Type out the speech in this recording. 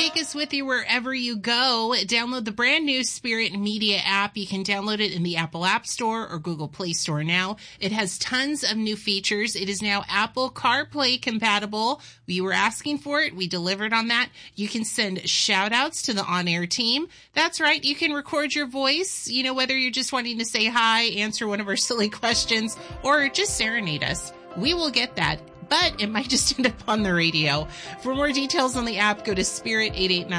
take us with you wherever you go. Download the brand new Spirit Media app. You can download it in the Apple App Store or Google Play Store now. It has tons of new features. It is now Apple CarPlay compatible. We were asking for it. We delivered on that. You can send shout outs to the on-air team. That's right. You can record your voice, whether you're just wanting to say hi, answer one of our silly questions, or just serenade us. We will get that, but it might just end up on the radio. For more details on the app, go to Spirit889.